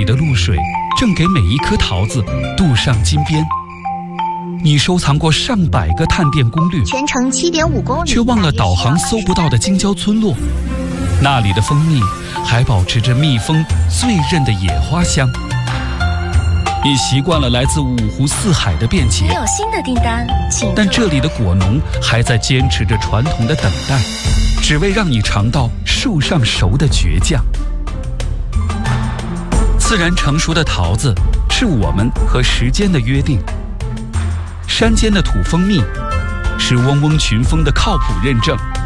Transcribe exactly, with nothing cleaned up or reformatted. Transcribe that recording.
的露水正给每一颗桃子镀上金边。你收藏过上百个探店攻略， 全程七点五公里， 却忘了导航搜不到的京郊村落，那里的蜂蜜还保持着蜜蜂最韧的野花香。你习惯了来自五湖四海的便捷， 没有新的订单，请。 但这里的果农还在坚持着传统的等待，只为让你尝到树上熟的倔强。自然成熟的桃子是我们和时间的约定，山间的土蜂蜜是嗡嗡群蜂的靠谱认证。